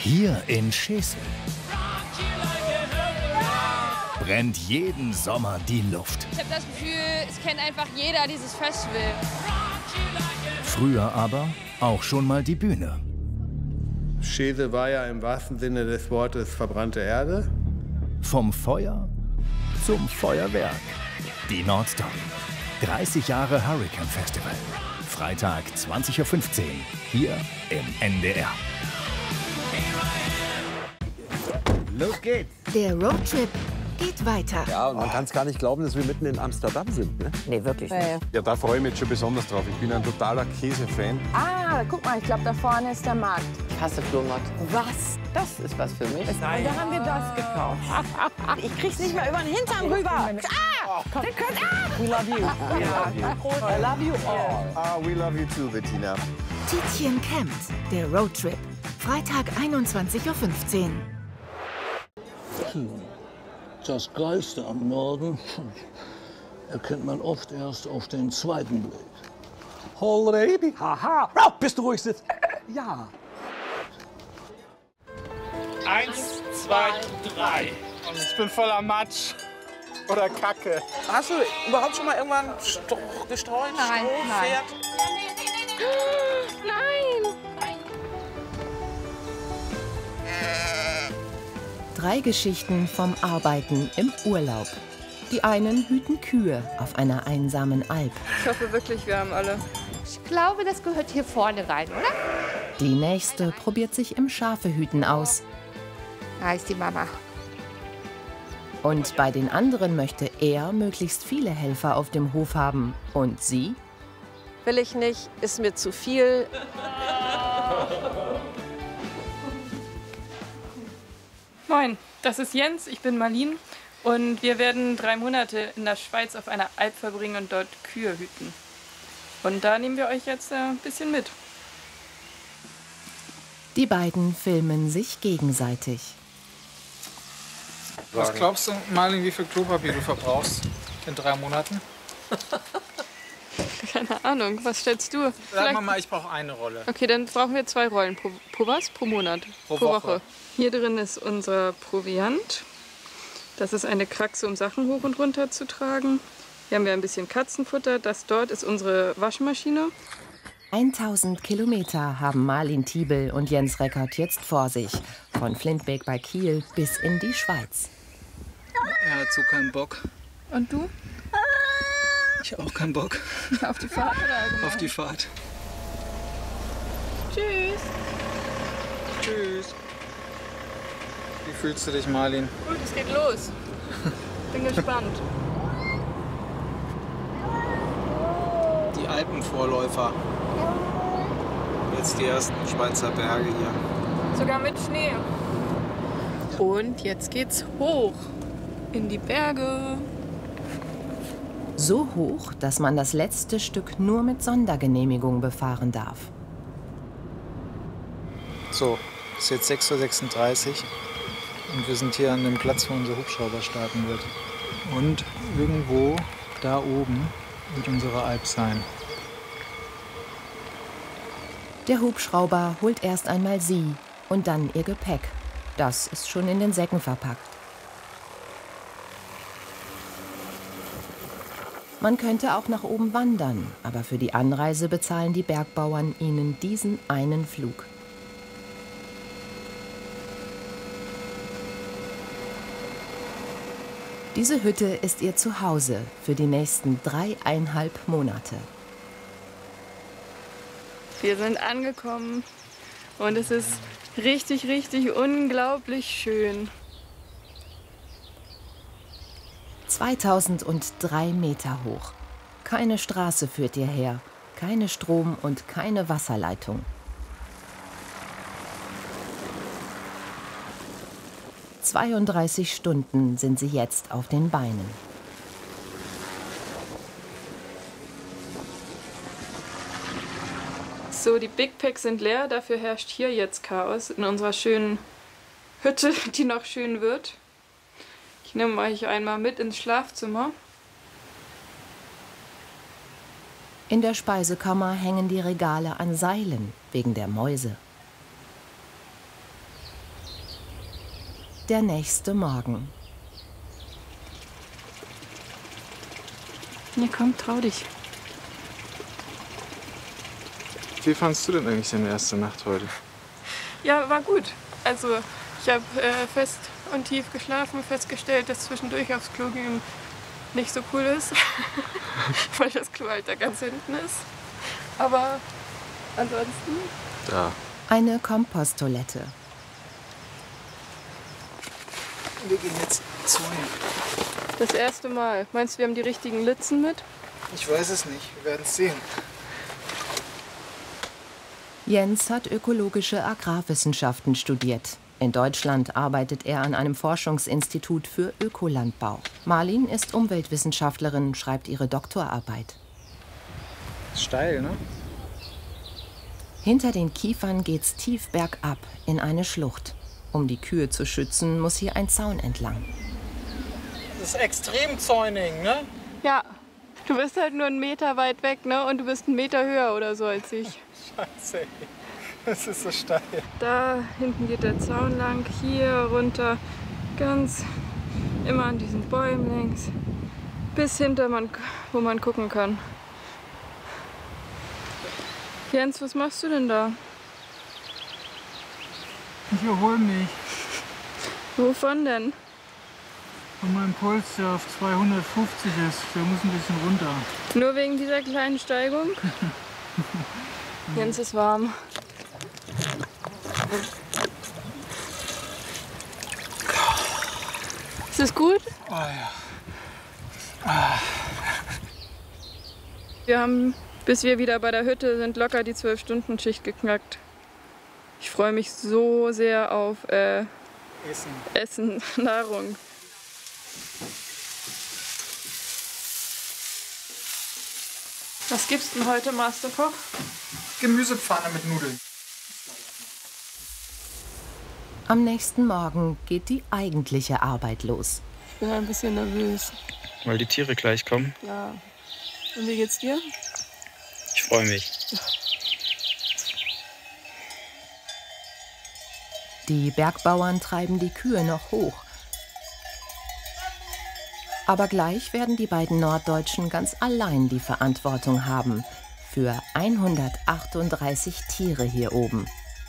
Hier in Schesel brennt jeden Sommer die Luft. Ich habe das Gefühl, es kennt einfach jeder dieses Festival. Früher aber auch schon mal die Bühne. Schesel war ja im wahrsten Sinne des Wortes verbrannte Erde. Vom Feuer zum Feuerwerk. Die Nordstar. 30 Jahre Hurricane Festival. Freitag 20:15 Uhr hier im NDR. Los geht's! Der Roadtrip geht weiter. Ja, und man kann es gar nicht glauben, dass wir mitten in Amsterdam sind. Ne? Nee, wirklich nicht. Ja, da freue ich mich jetzt schon besonders drauf. Ich bin ein totaler Käse-Fan. Ah, guck mal, ich glaube, da vorne ist der Markt. Ich hasse Flohmarkt. Was? Das ist was für mich. Und da haben wir das gekauft. Ich krieg's nicht mal über den Hintern rüber. Ah! We love you. I love you all. Ah, we love you too, Bettina. Tietjen campt. Der Roadtrip. Freitag 21:15 Uhr. Das Geiste am Norden erkennt man oft erst auf den zweiten Blick. Already? Haha! Oh, bist du ruhig sitzt? Ja. 1, 2, 3. Ich bin voller Matsch. Oder Kacke. Hast du überhaupt schon mal irgendwann gestreut? Nein. Nein. 3 Geschichten vom Arbeiten im Urlaub. Die einen hüten Kühe auf einer einsamen Alp. Ich hoffe wirklich, wir haben alle. Ich glaube, das gehört hier vorne rein, oder? Die nächste probiert sich im Schafehüten aus. Da ist die Mama. Und bei den anderen möchte er möglichst viele Helfer auf dem Hof haben. Und sie? Will ich nicht, ist mir zu viel. Moin, das ist Jens, ich bin Marlin und wir werden 3 Monate in der Schweiz auf einer Alp verbringen und dort Kühe hüten. Und da nehmen wir euch jetzt ein bisschen mit. Die beiden filmen sich gegenseitig. Was glaubst du, Marlin, wie viel Klopapier du verbrauchst in 3 Monaten? Keine Ahnung, was stellst du? Sag mal, ich brauche eine Rolle. Okay, dann brauchen wir 2 Rollen. Pro was? Pro Monat? Pro Woche. Hier drin ist unser Proviant. Das ist eine Kraxe, um Sachen hoch und runter zu tragen. Hier haben wir ein bisschen Katzenfutter. Das dort ist unsere Waschmaschine. 1000 Kilometer haben Marlin Tiebel und Jens Reckert jetzt vor sich. Von Flintbeek bei Kiel bis in die Schweiz. Er hat so keinen Bock. Und du? Ich auch keinen Bock. Auf die Fahrt oder allgemein? Auf die Fahrt. Tschüss. Tschüss. Wie fühlst du dich, Marlin? Gut, es geht los. Bin gespannt. Die Alpenvorläufer. Jetzt die ersten Schweizer Berge hier. Sogar mit Schnee. Und jetzt geht's hoch in die Berge. So hoch, dass man das letzte Stück nur mit Sondergenehmigung befahren darf. So, es ist jetzt 6:36 Uhr und wir sind hier an dem Platz, wo unser Hubschrauber starten wird. Und irgendwo da oben wird unsere Alp sein. Der Hubschrauber holt erst einmal sie und dann ihr Gepäck. Das ist schon in den Säcken verpackt. Man könnte auch nach oben wandern, aber für die Anreise bezahlen die Bergbauern ihnen diesen einen Flug. Diese Hütte ist ihr Zuhause für die nächsten 3,5 Monate. Wir sind angekommen und es ist richtig, richtig unglaublich schön. 2003 Meter hoch. Keine Straße führt hierher, keine Strom- und keine Wasserleitung. 32 Stunden sind sie jetzt auf den Beinen. So, die Big Packs sind leer, dafür herrscht hier jetzt Chaos in unserer schönen Hütte, die noch schön wird. Ich nehme euch einmal mit ins Schlafzimmer. In der Speisekammer hängen die Regale an Seilen wegen der Mäuse. der nächste Morgen. Ja, komm, trau dich. Wie fandst du denn eigentlich deine erste Nacht heute? Ja, war gut. Also ich habe fest und tief geschlafen, festgestellt, dass zwischendurch aufs Klo gehen nicht so cool ist, weil das Klo halt da ganz hinten ist. Aber ansonsten... Da. Eine Komposttoilette. Wir gehen jetzt zu. Das erste Mal. Meinst du, wir haben die richtigen Litzen mit? Ich weiß es nicht. Wir werden es sehen. Jens hat ökologische Agrarwissenschaften studiert. In Deutschland arbeitet er an einem Forschungsinstitut für Ökolandbau. Marlin ist Umweltwissenschaftlerin, schreibt ihre Doktorarbeit. Ist steil, ne? Hinter den Kiefern geht's tief bergab in eine Schlucht. Um die Kühe zu schützen, muss hier ein Zaun entlang. Das ist Extremzäuning, ne? Ja, du bist halt nur 1 Meter weit weg, ne? Und du bist 1 Meter höher oder so als ich. Scheiße, das ist so steil. Da hinten geht der Zaun lang, hier runter, ganz immer an diesen Bäumen längs, bis hinter wo man gucken kann. Jens, was machst du denn da? Ich erhole mich Wovon denn? von meinem Puls, der auf 250 ist. Der muss ein bisschen runter. Nur wegen dieser kleinen Steigung? Jens ist warm. Ist es gut? Oh ja. Wir haben, bis wir wieder bei der Hütte sind, locker die 12-Stunden-Schicht geknackt. Ich freue mich so sehr auf Essen, Nahrung. Was gibt's denn heute, Masterkoch? Gemüsepfanne mit Nudeln. Am nächsten Morgen geht die eigentliche Arbeit los. Ich bin ein bisschen nervös. Weil die Tiere gleich kommen. Ja. Und wie geht's dir? Ich freue mich. Die Bergbauern treiben die Kühe noch hoch. Aber gleich werden die beiden Norddeutschen ganz allein die Verantwortung haben für 138 Tiere hier oben.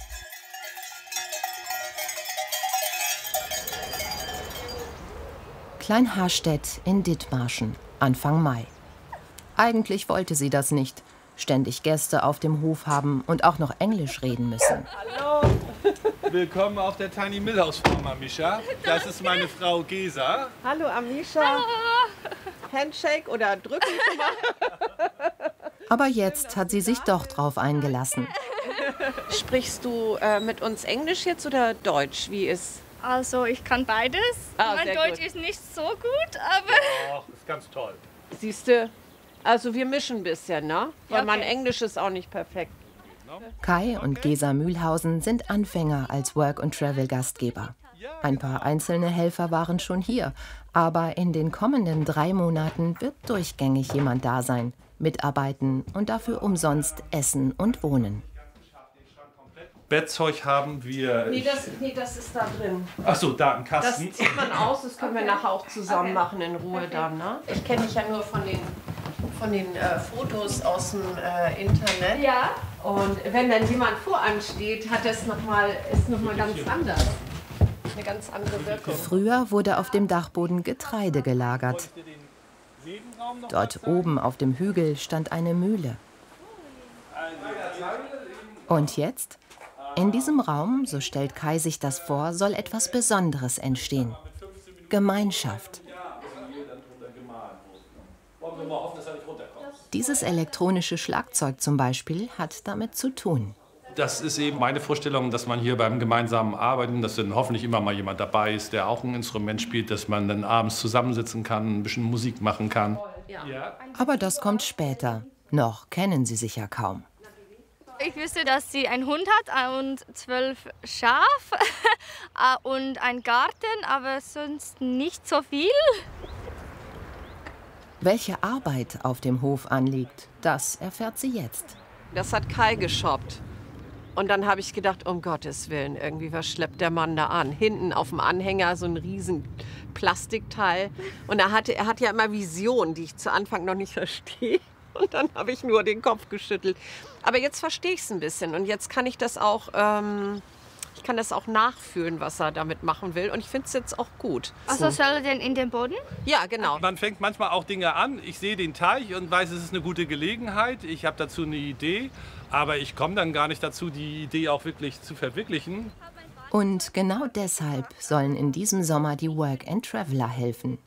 Klein Harstedt in Dithmarschen, Anfang Mai. Eigentlich wollte sie das nicht. Ständig Gäste auf dem Hof haben und auch noch Englisch reden müssen. Hallo! Willkommen auf der Tiny Millhouse Farm, Amisha. Das ist meine Frau Gesa. Hallo Amisha. Hallo. Handshake oder drücken schon mal. Aber jetzt hat sie sich doch drauf eingelassen. Sprichst du mit uns Englisch jetzt oder Deutsch? Wie ist? Also ich kann beides. Mein Deutsch ist nicht so gut, aber... Doch, ist ganz toll. Siehst du, also wir mischen ein bisschen, ne? Weil mein Englisch ist auch nicht perfekt. Kai und Gesa Mühlhausen sind Anfänger als Work-and-Travel-Gastgeber. Ein paar einzelne Helfer waren schon hier, aber in den kommenden 3 Monaten wird durchgängig jemand da sein, mitarbeiten und dafür umsonst essen und wohnen. Bettzeug haben wir... Nee, das ist da drin. Ach so, da ein Kasten. Das zieht man aus, das können wir nachher auch zusammen machen in Ruhe dann, ne? Ich kenne dich ja nur von den Fotos aus dem Internet. Ja. Und wenn dann jemand vor einem steht, ist noch mal ganz anders. Eine ganz andere Wirkung. Früher wurde auf dem Dachboden Getreide gelagert. Dort oben auf dem Hügel stand eine Mühle. Und jetzt? In diesem Raum, so stellt Kai sich das vor, soll etwas Besonderes entstehen. Gemeinschaft. Dieses elektronische Schlagzeug zum Beispiel hat damit zu tun. Das ist eben meine Vorstellung, dass man hier beim gemeinsamen Arbeiten, dass dann hoffentlich immer mal jemand dabei ist, der auch ein Instrument spielt, dass man dann abends zusammensitzen kann, ein bisschen Musik machen kann. Ja. Aber das kommt später. Noch kennen sie sich ja kaum. Ich wüsste, dass sie einen Hund hat und 12 Schafe und einen Garten, aber sonst nicht so viel. Welche Arbeit auf dem Hof anliegt, das erfährt sie jetzt. Das hat Kai geshoppt. Und dann habe ich gedacht, um Gottes Willen, irgendwie, was schleppt der Mann da an? Hinten auf dem Anhänger so ein riesen Plastikteil. Und er hat ja immer Visionen, die ich zu Anfang noch nicht verstehe. Und dann habe ich nur den Kopf geschüttelt. Aber jetzt verstehe ich es ein bisschen. Und jetzt kann ich das auch, ich kann das auch nachfühlen, was er damit machen will. Und ich finde es jetzt auch gut. Also soll er denn in den Boden? Ja, genau. Man fängt manchmal auch Dinge an. Ich sehe den Teich und weiß, es ist eine gute Gelegenheit. Ich habe dazu eine Idee. Aber ich komme dann gar nicht dazu, die Idee auch wirklich zu verwirklichen. Und genau deshalb sollen in diesem Sommer die Work-and-Traveler helfen.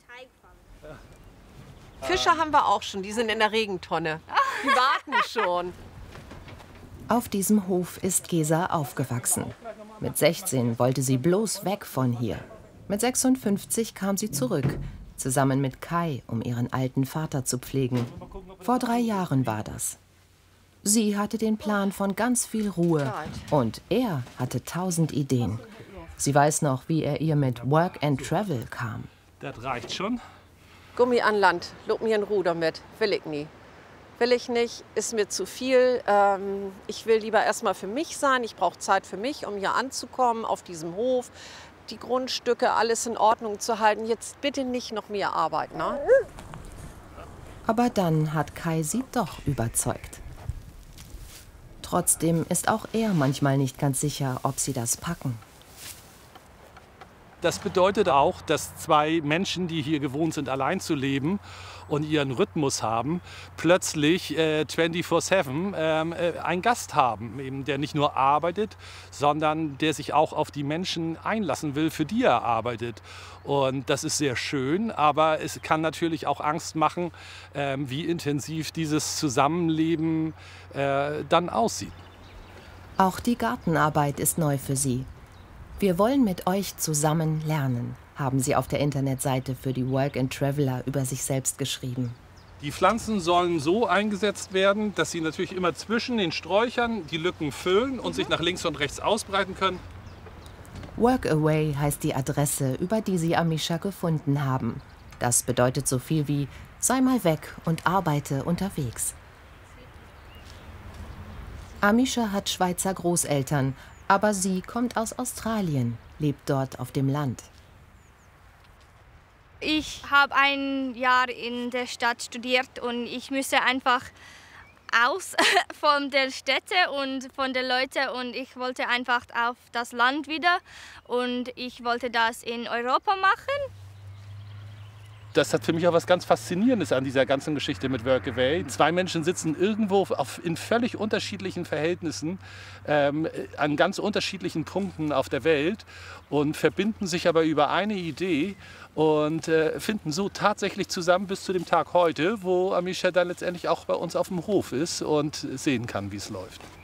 Fische haben wir auch schon, die sind in der Regentonne. Die warten schon. Auf diesem Hof ist Gesa aufgewachsen. Mit 16 wollte sie bloß weg von hier. Mit 56 kam sie zurück, zusammen mit Kai, um ihren alten Vater zu pflegen. Vor 3 Jahren war das. Sie hatte den Plan von ganz viel Ruhe und er hatte 1000 Ideen. Sie weiß noch, wie er ihr mit Work and Travel kam. Das reicht schon. Gummi an Land, lob mir ein Ruder mit. Will ich nie. Will ich nicht, ist mir zu viel. Ich will lieber erstmal für mich sein. Ich brauche Zeit für mich, um hier anzukommen, auf diesem Hof. Die Grundstücke, alles in Ordnung zu halten. Jetzt bitte nicht noch mehr Arbeit, ne? Aber dann hat Kai sie doch überzeugt. Trotzdem ist auch er manchmal nicht ganz sicher, ob sie das packen. Das bedeutet auch, dass 2 Menschen, die hier gewohnt sind, allein zu leben und ihren Rhythmus haben, plötzlich 24/7 einen Gast haben, eben, der nicht nur arbeitet, sondern der sich auch auf die Menschen einlassen will, für die er arbeitet. Und das ist sehr schön, aber es kann natürlich auch Angst machen, wie intensiv dieses Zusammenleben dann aussieht. Auch die Gartenarbeit ist neu für sie. Wir wollen mit euch zusammen lernen, haben sie auf der Internetseite für die Work-and-Traveler über sich selbst geschrieben. Die Pflanzen sollen so eingesetzt werden, dass sie natürlich immer zwischen den Sträuchern die Lücken füllen und sich nach links und rechts ausbreiten können. Workaway heißt die Adresse, über die sie Amisha gefunden haben. Das bedeutet so viel wie, sei mal weg und arbeite unterwegs. Amisha hat Schweizer Großeltern, aber sie kommt aus Australien, lebt dort auf dem Land. Ich habe ein Jahr in der Stadt studiert und ich müsste einfach aus von der Städte und von den Leuten und ich wollte einfach auf das Land wieder und ich wollte das in Europa machen. Das hat für mich auch was ganz Faszinierendes an dieser ganzen Geschichte mit Workaway. 2 Menschen sitzen irgendwo in völlig unterschiedlichen Verhältnissen, an ganz unterschiedlichen Punkten auf der Welt und verbinden sich aber über eine Idee und finden so tatsächlich zusammen bis zu dem Tag heute, wo Amisha dann letztendlich auch bei uns auf dem Hof ist und sehen kann, wie es läuft.